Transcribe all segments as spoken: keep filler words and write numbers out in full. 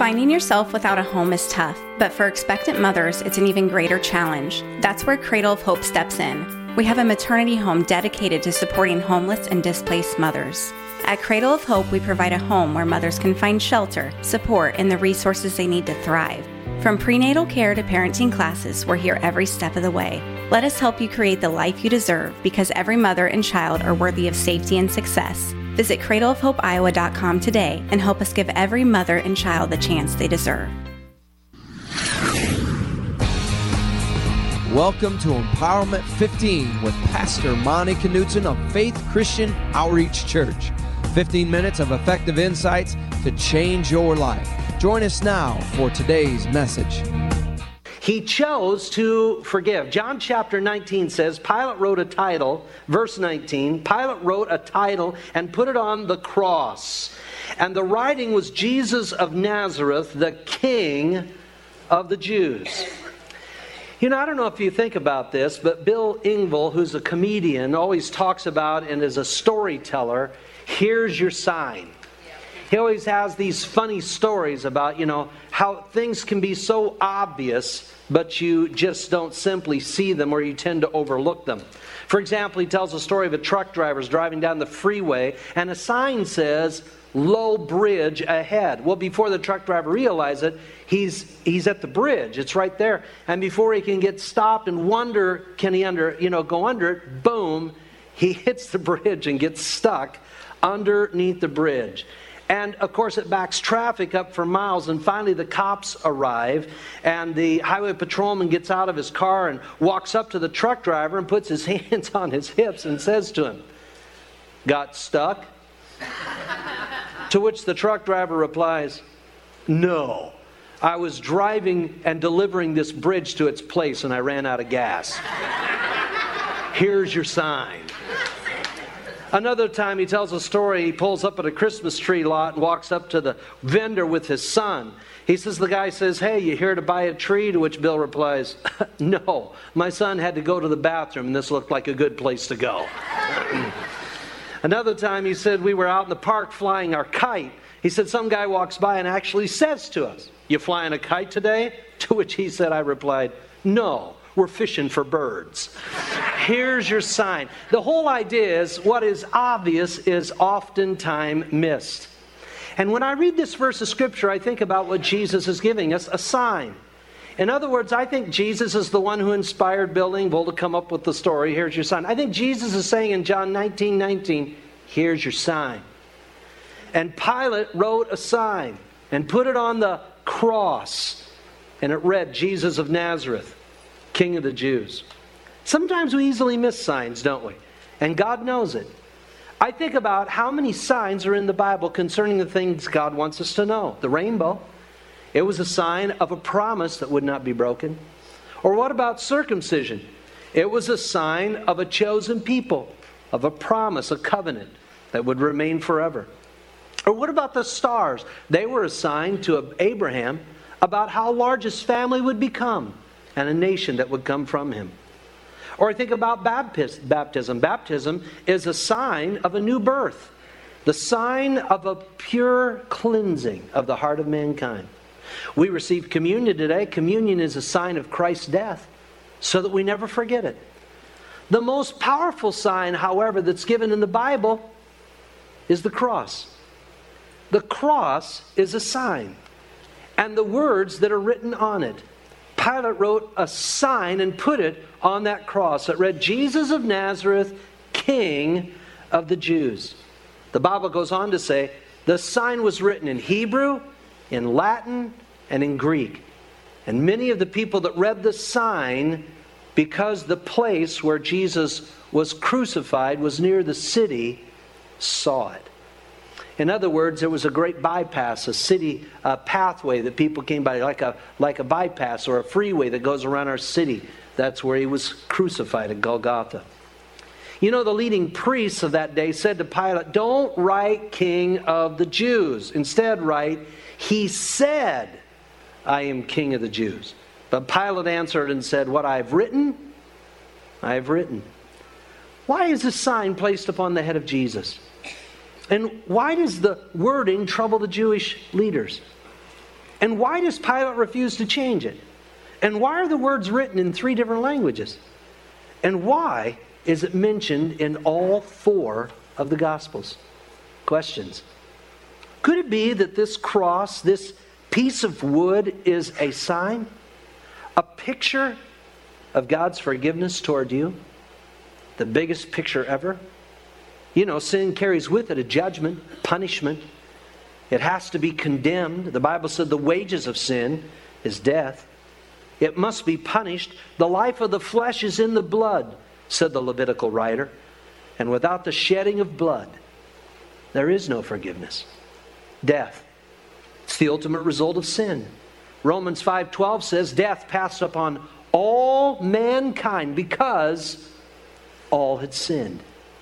Finding yourself without a home is tough, but for expectant mothers, it's an even greater challenge. That's where Cradle of Hope steps in. We have a maternity home dedicated to supporting homeless and displaced mothers. At Cradle of Hope, we provide a home where mothers can find shelter, support, and the resources they need to thrive. From prenatal care to parenting classes, we're here every step of the way. Let us help you create the life you deserve, because every mother and child are worthy of safety and success. Visit cradle of hope iowa dot com today and help us give every mother and child the chance they deserve. Welcome to Empowerment fifteen with Pastor Monty Knudsen of Faith Christian Outreach Church. fifteen minutes of effective insights to change your life. Join us now for today's message. He chose to forgive. John chapter nineteen says, Pilate wrote a title, verse nineteen, Pilate wrote a title and put it on the cross. And the writing was Jesus of Nazareth, the King of the Jews. You know, I don't know if you think about this, but Bill Engvall, who's a comedian, always talks about and is a storyteller, here's your sign. He always has these funny stories about, you know, how things can be so obvious, but you just don't simply see them, or you tend to overlook them. For example, he tells a story of a truck driver driving down the freeway, and a sign says, low bridge ahead. Well, before the truck driver realizes it, he's he's at the bridge. It's right there. And before he can get stopped and wonder, can he under, you know, go under it, boom, he hits the bridge and gets stuck underneath the bridge. And, of course, it backs traffic up for miles, and finally the cops arrive, and the highway patrolman gets out of his car and walks up to the truck driver and puts his hands on his hips and says to him, "Got stuck?" To which the truck driver replies, "No, I was driving and delivering this bridge to its place, and I ran out of gas. Here's your sign." Another time he tells a story. He pulls up at a Christmas tree lot and walks up to the vendor with his son. He says, the guy says, "Hey, you here to buy a tree?" To which Bill replies, "No, my son had to go to the bathroom, and this looked like a good place to go." Another time he said, we were out in the park flying our kite. He said, some guy walks by and actually says to us, "You flying a kite today?" To which he said, I replied, "No, we're fishing for birds." Here's your sign. The whole idea is what is obvious is oftentimes missed. And when I read this verse of Scripture, I think about what Jesus is giving us, a sign. In other words, I think Jesus is the one who inspired Bill Engvall to come up with the story, "Here's your sign." I think Jesus is saying in John nineteen nineteen, "Here's your sign." And Pilate wrote a sign and put it on the cross. And it read, Jesus of Nazareth, King of the Jews. Sometimes we easily miss signs, don't we? And God knows it. I think about how many signs are in the Bible concerning the things God wants us to know. The rainbow. It was a sign of a promise that would not be broken. Or what about circumcision? It was a sign of a chosen people, of a promise, a covenant that would remain forever. Or what about the stars? They were a sign to Abraham about how large his family would become and a nation that would come from him. Or think about baptism. Baptism is a sign of a new birth, the sign of a pure cleansing of the heart of mankind. We receive communion today. Communion is a sign of Christ's death, so that we never forget it. The most powerful sign, however, that's given in the Bible is the cross. The cross is a sign, and the words that are written on it. Pilate wrote a sign and put it on that cross. It read, Jesus of Nazareth, King of the Jews. The Bible goes on to say, the sign was written in Hebrew, in Latin, and in Greek. And many of the people that read the sign, because the place where Jesus was crucified was near the city, saw it. In other words, there was a great bypass, a city uh, pathway that people came by, like a like a bypass or a freeway that goes around our city. That's where he was crucified at Golgotha. You know, the leading priests of that day said to Pilate, "Don't write King of the Jews. Instead write, he said, I am King of the Jews." But Pilate answered and said, "What I have written, I have written." Why is this sign placed upon the head of Jesus? And why does the wording trouble the Jewish leaders? And why does Pilate refuse to change it? And why are the words written in three different languages? And why is it mentioned in all four of the Gospels? Questions. Could it be that this cross, this piece of wood, is a sign? A picture of God's forgiveness toward you? The biggest picture ever? You know, sin carries with it a judgment, punishment. It has to be condemned. The Bible said the wages of sin is death. It must be punished. The life of the flesh is in the blood, said the Levitical writer. And without the shedding of blood, there is no forgiveness. Death. It's the ultimate result of sin. Romans five twelve says, death passed upon all mankind because all had sinned.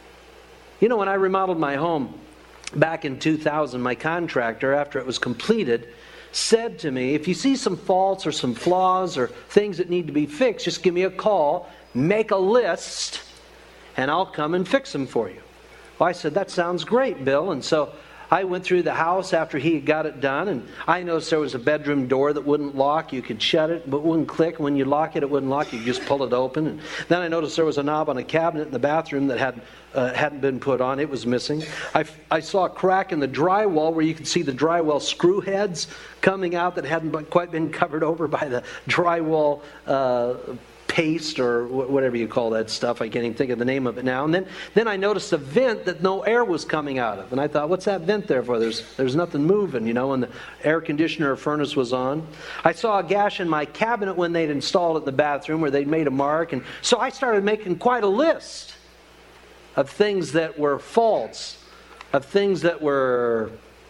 You know, when I remodeled my home back in two thousand, my contractor, after it was completed, said to me, if you see some faults or some flaws or things that need to be fixed, just give me a call, make a list, and I'll come and fix them for you. Well, I said, that sounds great, Bill. And so I went through the house after he had got it done, and I noticed there was a bedroom door that wouldn't lock. You could shut it, but it wouldn't click. When you lock it, it wouldn't lock. You could just pull it open. And then I noticed there was a knob on a cabinet in the bathroom that had, uh, hadn't been put on. It was missing. I, I saw a crack in the drywall where you could see the drywall screw heads coming out that hadn't quite been covered over by the drywall uh paste or whatever you call that stuff. I can't even think of the name of it now. And then, then I noticed a vent that no air was coming out of. And I thought, what's that vent there for? There's there's nothing moving, you know, and the air conditioner or furnace was on. I saw a gash in my cabinet when they'd installed it in the bathroom where they'd made a mark. And so I started making quite a list of things that were faults, of things that were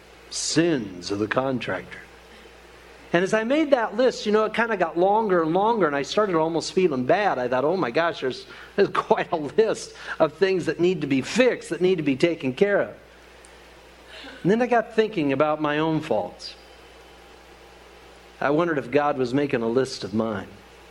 sins of the contractor. And as I made that list, you know, it kind of got longer and longer, and I started almost feeling bad. I thought, oh my gosh, there's, there's quite a list of things that need to be fixed, that need to be taken care of. And then I got thinking about my own faults. I wondered if God was making a list of mine.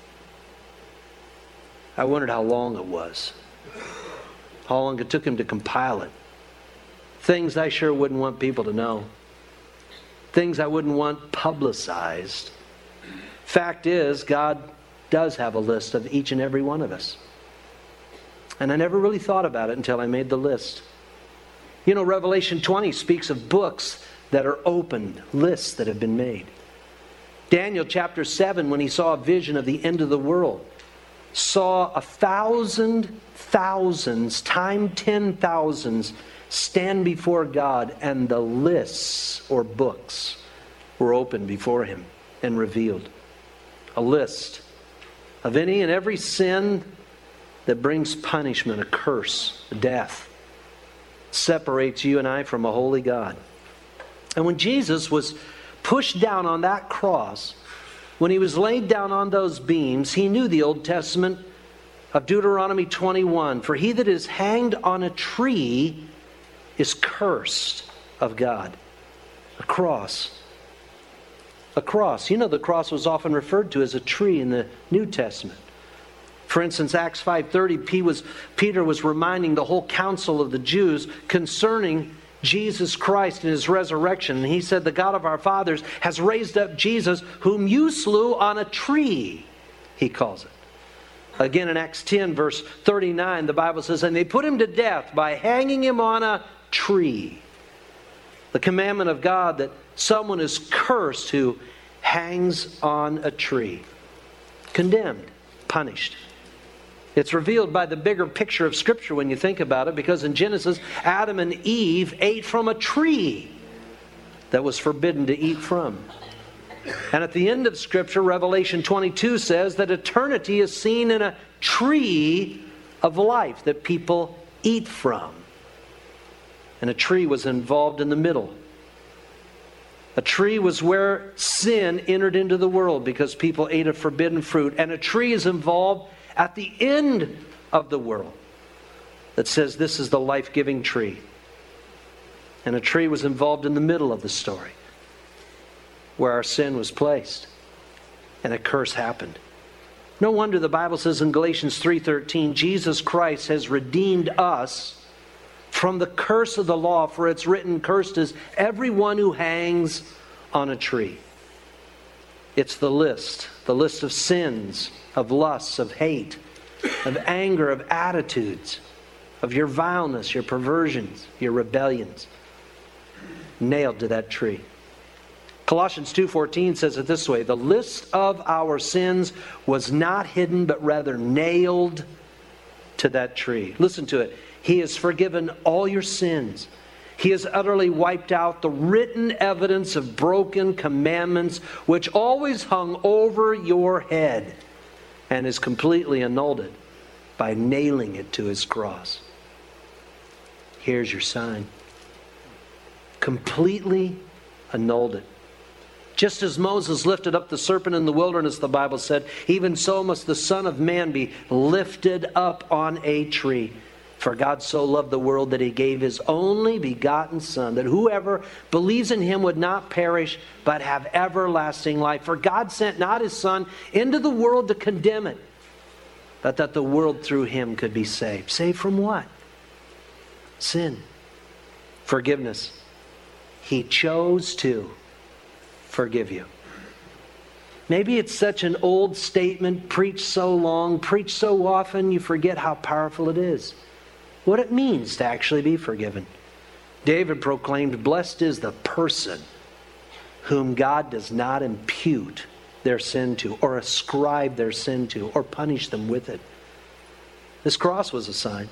I wondered how long it was. How long it took him to compile it. Things I sure wouldn't want people to know. Things I wouldn't want publicized. Fact is, God does have a list of each and every one of us. And I never really thought about it until I made the list. You know, Revelation twenty speaks of books that are opened, lists that have been made. Daniel chapter seven, when he saw a vision of the end of the world, saw a thousand thousands, time ten thousands, stand before God, and the lists or books were opened before him and revealed. A list of any and every sin that brings punishment, a curse, a death, separates you and I from a holy God. And when Jesus was pushed down on that cross, when he was laid down on those beams, he knew the Old Testament of Deuteronomy twenty-one. For he that is hanged on a tree is cursed of God. A cross. A cross. You know, the cross was often referred to as a tree in the New Testament. For instance, Acts five thirty, Peter was reminding the whole council of the Jews concerning Jesus Christ and his resurrection. And he said, the God of our fathers has raised up Jesus, whom you slew on a tree, he calls it. Again, in Acts ten, verse thirty-nine, the Bible says, and they put him to death by hanging him on a tree. The commandment of God that someone is cursed who hangs on a tree. Condemned, punished. It's revealed by the bigger picture of Scripture when you think about it, because in Genesis, Adam and Eve ate from a tree that was forbidden to eat from. And at the end of Scripture, Revelation twenty-two says that eternity is seen in a tree of life that people eat from. And a tree was involved in the middle. A tree was where sin entered into the world because people ate a forbidden fruit. And a tree is involved at the end of the world that says this is the life-giving tree. And a tree was involved in the middle of the story where our sin was placed and a curse happened. No wonder the Bible says in Galatians three thirteen, Jesus Christ has redeemed us from the curse of the law, for it's written, cursed is everyone who hangs on a tree. It's the list, the list of sins, of lusts, of hate, of anger, of attitudes, of your vileness, your perversions, your rebellions, nailed to that tree. Colossians two fourteen says it this way, the list of our sins was not hidden, but rather nailed to that tree. Listen to it. He has forgiven all your sins. He has utterly wiped out the written evidence of broken commandments which always hung over your head, and has completely annulled it by nailing it to His cross. Here's your sign. Completely annulled it. Just as Moses lifted up the serpent in the wilderness, the Bible said, even so must the Son of Man be lifted up on a tree. For God so loved the world that He gave His only begotten Son, that whoever believes in Him would not perish, but have everlasting life. For God sent not His Son into the world to condemn it, but that the world through Him could be saved. Saved from what? Sin. Forgiveness. He chose to forgive you. Maybe it's such an old statement, preached so long, preached so often, you forget how powerful it is. What it means to actually be forgiven. David proclaimed, blessed is the person whom God does not impute their sin to, or ascribe their sin to, or punish them with it. This cross was a sign.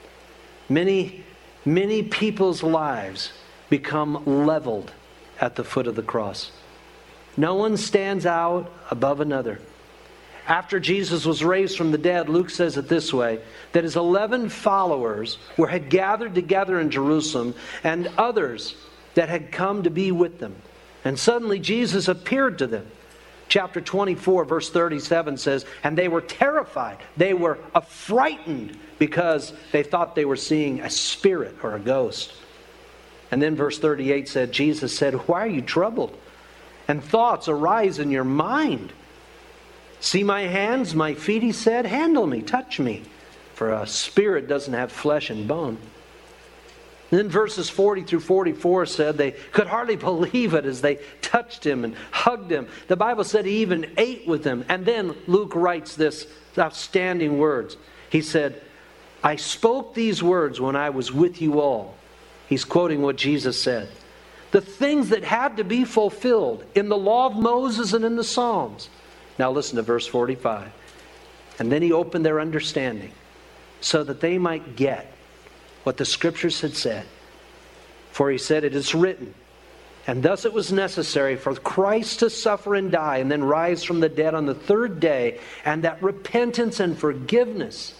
Many, many people's lives become leveled at the foot of the cross. No one stands out above another. After Jesus was raised from the dead, Luke says it this way, that His eleven followers were had gathered together in Jerusalem, and others that had come to be with them. And suddenly Jesus appeared to them. Chapter twenty-four, verse thirty-seven says, and they were terrified. They were affrighted because they thought they were seeing a spirit or a ghost. And then verse thirty-eight said, Jesus said, why are you troubled? And thoughts arise in your mind. See my hands, my feet, He said, handle me, touch me. For a spirit doesn't have flesh and bone. And then verses forty through forty-four said they could hardly believe it as they touched Him and hugged Him. The Bible said He even ate with them. And then Luke writes this outstanding words. He said, I spoke these words when I was with you all. He's quoting what Jesus said. The things that had to be fulfilled in the law of Moses and in the Psalms. Now listen to verse forty-five. And then He opened their understanding so that they might get what the Scriptures had said. For He said, it is written, and thus it was necessary for Christ to suffer and die and then rise from the dead on the third day, and that repentance and forgiveness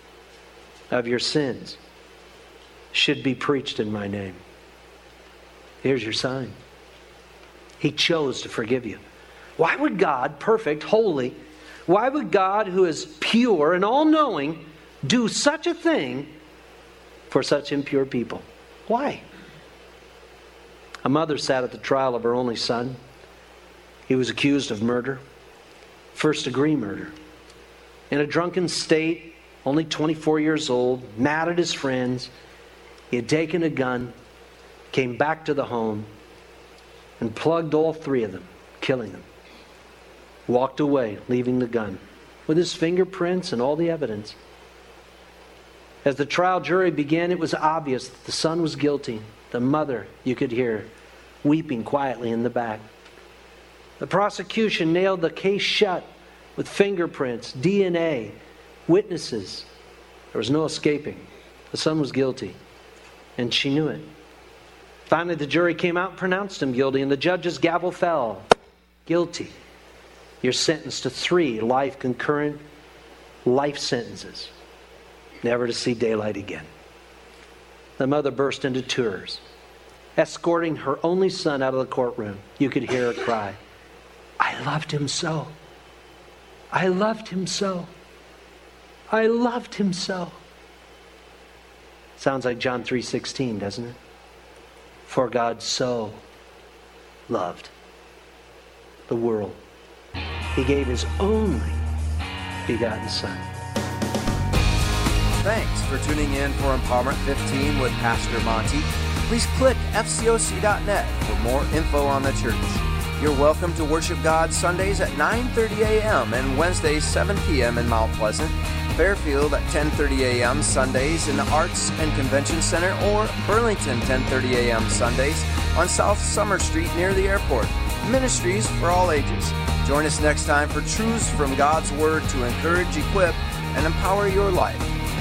of your sins should be preached in my name. Here's your sign. He chose to forgive you. Why would God, perfect, holy, why would God, who is pure and all-knowing, do such a thing for such impure people? Why? A mother sat at the trial of her only son. He was accused of murder, first-degree murder. In a drunken state, only twenty-four years old, mad at his friends, he had taken a gun, came back to the home, and plugged all three of them, killing them. Walked away, leaving the gun, with his fingerprints and all the evidence. As the trial jury began, it was obvious that the son was guilty. The mother, you could hear, weeping quietly in the back. The prosecution nailed the case shut with fingerprints, D N A, witnesses. There was no escaping. The son was guilty, and she knew it. Finally, the jury came out and pronounced him guilty, and the judge's gavel fell. Guilty. You're sentenced to three life concurrent life sentences, never to see daylight again. The mother burst into tears, escorting her only son out of the courtroom. You could hear her cry, I loved him so. I loved him so. I loved him so. Sounds like John three sixteen, doesn't it? For God so loved the world. He gave His only begotten Son. Thanks for tuning in for Empowerment fifteen with Pastor Monty. Please click F C O C dot net for more info on the church. You're welcome to worship God Sundays at nine thirty a.m. and Wednesdays seven p.m. in Mount Pleasant, Fairfield at ten thirty a.m. Sundays in the Arts and Convention Center, or Burlington ten thirty a.m. Sundays on South Summer Street near the airport. Ministries for all ages. Join us next time for truths from God's Word to encourage, equip, and empower your life.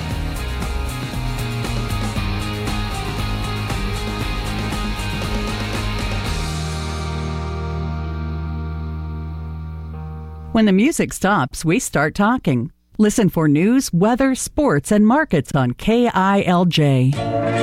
When the music stops, we start talking. Listen for news, weather, sports, and markets on K I L J.